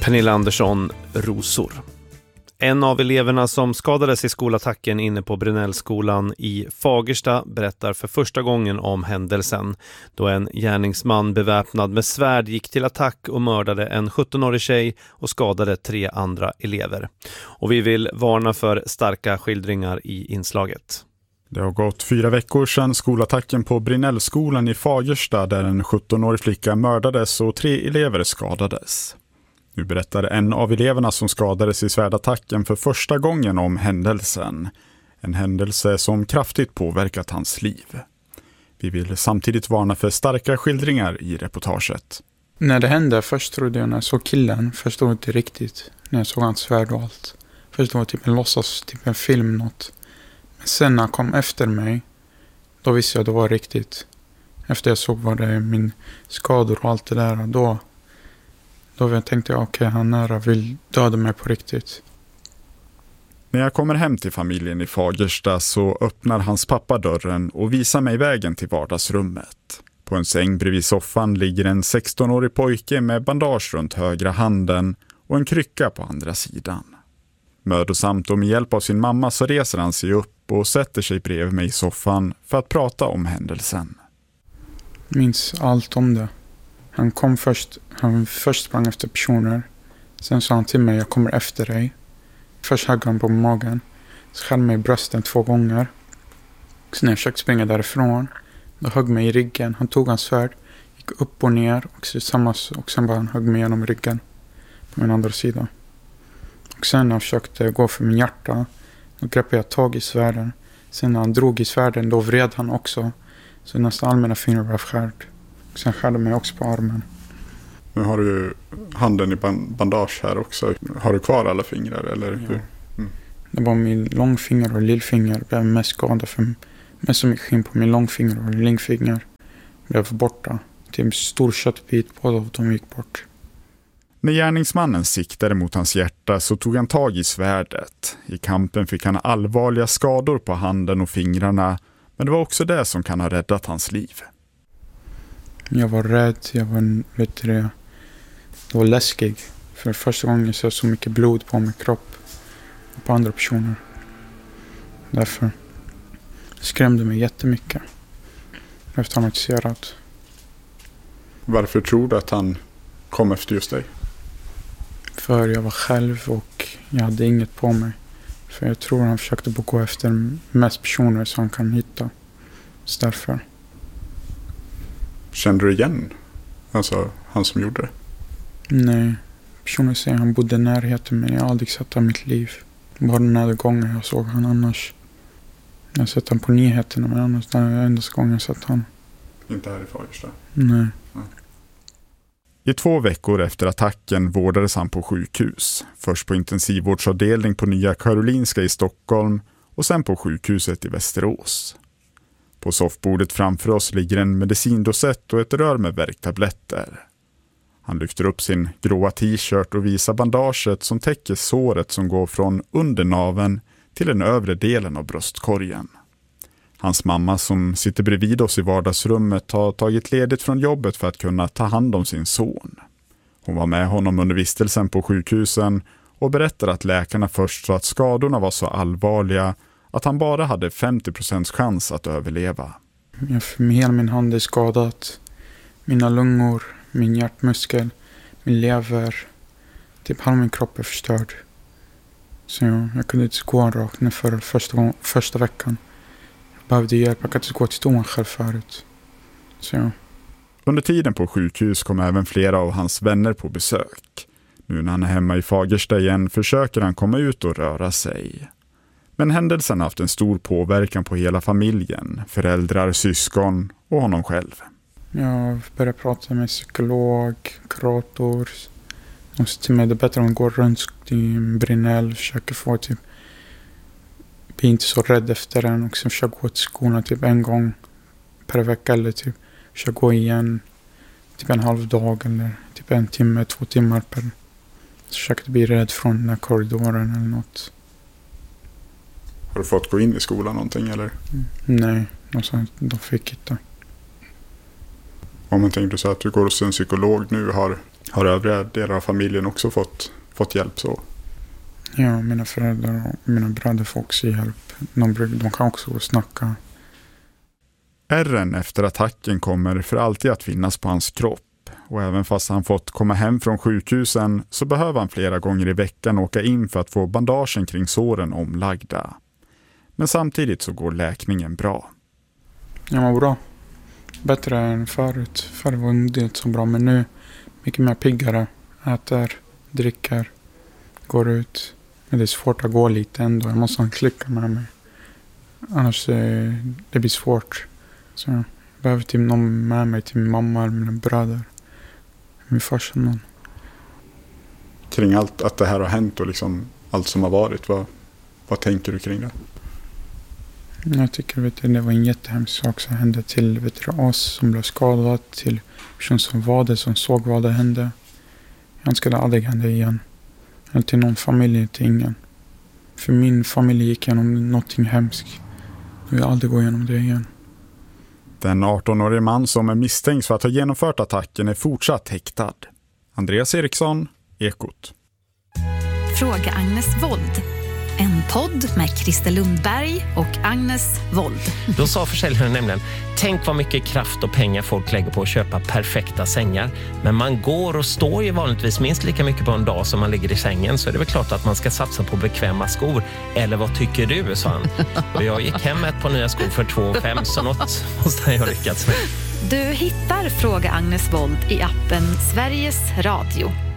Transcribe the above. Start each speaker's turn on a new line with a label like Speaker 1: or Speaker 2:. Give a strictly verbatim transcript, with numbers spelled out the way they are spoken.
Speaker 1: Pernilla Andersson, Rosor. En av eleverna som skadades i skolattacken inne på Brinellskolan i Fagersta berättar för första gången om händelsen, då en gärningsman beväpnad med svärd gick till attack och mördade en sjuttonårig tjej och skadade tre andra elever. Och vi vill varna för starka skildringar i inslaget.
Speaker 2: Det har gått fyra veckor sedan skolattacken på Brinellskolan i Fagersta där en sjuttonårig flicka mördades och tre elever skadades. Nu berättar en av eleverna som skadades i svärdattacken för första gången om händelsen. En händelse som kraftigt påverkat hans liv. Vi vill samtidigt varna för starka skildringar i reportaget.
Speaker 3: När det hände först trodde jag när jag såg killen, förstod jag inte riktigt. När jag såg hans svärd och allt. Först var det typ en låtsas, typ en film något. Men sen när han kom efter mig, då visste jag att det var riktigt. Efter jag såg vad det är, min skador och allt det där, då... Då tänkte jag, okej, okay, han nära vill döda mig på riktigt.
Speaker 2: När jag kommer hem till familjen i Fagersta så öppnar hans pappa dörren och visar mig vägen till vardagsrummet. På en säng bredvid soffan ligger en sextonårig pojke med bandage runt högra handen och en krycka på andra sidan. Mödosamt och med hjälp av sin mamma så reser han sig upp och sätter sig bredvid mig i soffan för att prata om händelsen.
Speaker 3: Minns allt om det. Han kom först, han först sprang efter personer. Sen sa han till mig, jag kommer efter dig. Först högg han på magen. Så skär mig i brösten två gånger. Sen när jag försökte springa därifrån, då högg mig i ryggen. Han tog hans svärd, gick upp och ner. Och, så samma, och sen bara han högg mig genom ryggen. På min andra sida. Och sen när jag försökte gå för min hjärta, då greppade jag tag i svärden. Sen när han drog i svärden, då vred han också. Så nästan all mina fingrar var skärd. Sen skärde mig också på armen.
Speaker 2: Nu har du ju handen i bandage här också. Har du kvar alla fingrar? Eller?
Speaker 3: Ja. Mm. Det var min långfinger och lillfinger. Jag blev mest skadad för mest så mycket skinn på min långfinger och lillfinger. Jag blev borta. Till en stor köttbit, båda av dem gick bort.
Speaker 2: När gärningsmannen siktade mot hans hjärta så tog han tag i svärdet. I kampen fick han allvarliga skador på handen och fingrarna. Men det var också det som kan ha räddat hans liv.
Speaker 3: Jag var rädd, jag var, vet du det, det var läskig. För första gången så jag så mycket blod på min kropp och på andra personer. Därför skrämde mig jättemycket. Jag blev traumatiserad.
Speaker 2: Varför tror du att han kom efter just dig?
Speaker 3: För jag var själv och jag hade inget på mig. För jag tror han försökte gå efter mest personer som han kan hitta. Så därför.
Speaker 2: Kände du igen? Alltså han som gjorde det?
Speaker 3: Nej. Personen säger han bodde i närheten men jag har aldrig sett han i mitt liv. Bara den här gången jag såg han annars. Jag har sett han på nyheterna men annars det är enda gången jag sett han.
Speaker 2: Inte här i Fagersta?
Speaker 3: Nej.
Speaker 2: Nej. I två veckor efter attacken vårdades han på sjukhus. Först på intensivvårdsavdelning på Nya Karolinska i Stockholm och sen på sjukhuset i Västerås. På soffbordet framför oss ligger en medicindosett och ett rör med värktabletter. Han lyfter upp sin gråa t-shirt och visar bandaget som täcker såret som går från undernaven till den övre delen av bröstkorgen. Hans mamma som sitter bredvid oss i vardagsrummet har tagit ledigt från jobbet för att kunna ta hand om sin son. Hon var med honom under vistelsen på sjukhusen och berättar att läkarna först sa att skadorna var så allvarliga att han bara hade femtio procent chans att överleva.
Speaker 3: Hela min hand är skadat. Mina lungor, min hjärtmuskel, min lever. Typ halva min kropp är förstörd. Så jag, jag kunde inte gå rakt ner för första, första veckan. Jag behövde hjälp. Jag kunde inte gå till toan själv förut. Så ja.
Speaker 2: Under tiden på sjukhus kom även flera av hans vänner på besök. Nu när han är hemma i Fagersta igen försöker han komma ut och röra sig. Men händelsen har haft en stor påverkan på hela familjen, föräldrar, syskon och honom själv.
Speaker 3: Jag började prata med psykolog, kurator. De sa till mig det är bättre om man går runt i Brinell, försöker få typ, bli inte så rädd efter den och sen försöka gå till skolan typ en gång per vecka eller typ försöka gå igen typ en halv dag eller typ en timme, två timmar per. Så försökte bli rädd från den här korridoren eller något.
Speaker 2: Har du fått gå in i skolan någonting eller?
Speaker 3: Mm. Nej, de, sa, de fick inte.
Speaker 2: Om man tänkte så att du går hos en psykolog nu, har, Har övriga delar av familjen också fått, fått hjälp så?
Speaker 3: Ja, mina föräldrar och mina bröder får också hjälp. De, de kan också snacka.
Speaker 2: Ärren efter attacken kommer för alltid att finnas på hans kropp. Och även fast han fått komma hem från sjukhusen så behöver han flera gånger i veckan åka in för att få bandagen kring såren omlagda. Men samtidigt så går läkningen bra.
Speaker 3: Jag mår bra. Bättre än förut. Förr var det inte så bra, men nu mycket mer piggare. Äter, dricker, går ut. Men det är svårt att gå lite ändå. Jag måste ha en klicka med mig. Annars eh, det blir svårt. Så jag behöver typ någon med mig till min mamma eller mina bröder. Min farsa någon.
Speaker 2: Kring allt att det här har hänt och liksom allt som har varit, vad, vad tänker du kring det?
Speaker 3: Jag tycker vet du, det var en jättehemsk sak som hände till vet du, oss som blev skadade, till person som var det, som såg vad det hände. Jag önskar det aldrig hände igen. Eller till någon familj, till ingen. För min familj gick igenom någonting hemskt. Jag vill aldrig gå igenom det igen.
Speaker 2: Den arton-årige man som är misstänkt för att ha genomfört attacken är fortsatt häktad. Andreas Eriksson, Ekot.
Speaker 4: Fråga Agnes Wold. En podd med Christer Lundberg och Agnes Wold.
Speaker 5: Då sa försäljaren nämligen: tänk vad mycket kraft och pengar folk lägger på att köpa perfekta sängar. Men man går och står ju vanligtvis minst lika mycket på en dag som man ligger i sängen. Så är det väl klart att man ska satsa på bekväma skor. Eller vad tycker du, sa han. Och jag gick hem med ett par nya skor för två fem, så något måste jag lyckats med.
Speaker 4: Du hittar Fråga Agnes Wold i appen Sveriges Radio.